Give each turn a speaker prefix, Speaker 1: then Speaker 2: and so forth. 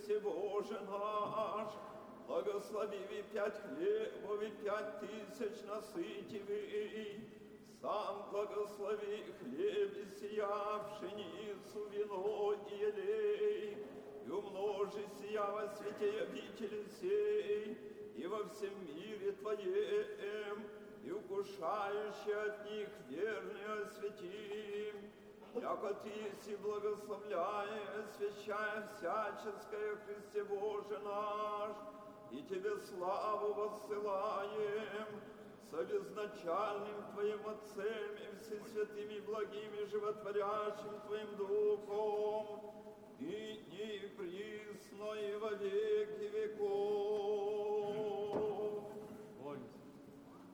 Speaker 1: Христе Боже наш, благослови ви 5 хлебов и 5000 насытивый, сам благослови хлеб и сия, пшеницу, вино и елей, и умножи сия во свете обители сей, и во всем мире Твоем, и укушающий от них верный освети, яко Ты си благословляя, освящая всяческое Христе Боже наш, и Тебе славу воссылаем, со безначальным Твоим Отцем и всесвятыми благими животворящим Твоим Духом, и присно и во веки веков.